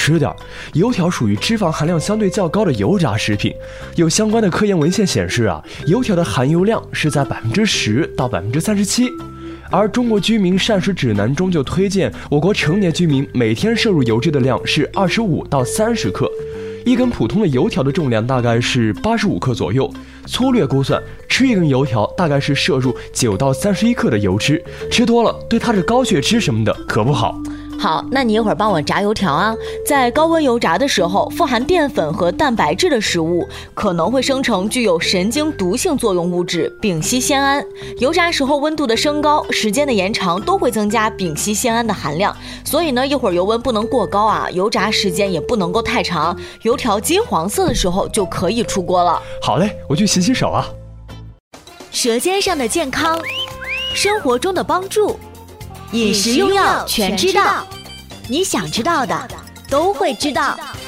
吃点。油条属于脂肪含量相对较高的油炸食品，有相关的科研文献显示啊，油条的含油量是在10%到37%。而中国居民膳食指南中就推荐我国成年居民每天摄入油脂的量是25到30克，一根普通的油条的重量大概是85克左右。粗略估算，吃一根油条大概是摄入9到31克的油脂，吃多了对它的高血脂什么的可不好。 好，那你一会儿帮我炸油条啊。在高温油炸的时候，富含淀粉和蛋白质的食物可能会生成具有神经毒性作用物质丙烯酰胺。油炸时候温度的升高、时间的延长都会增加丙烯酰胺的含量，所以呢，一会儿油温不能过高啊，油炸时间也不能够太长，油条金黄色的时候就可以出锅了。 好嘞，我去洗洗手啊。 舌尖上的健康，生活中的帮助，饮食用药全知道，你想知道的都会知道。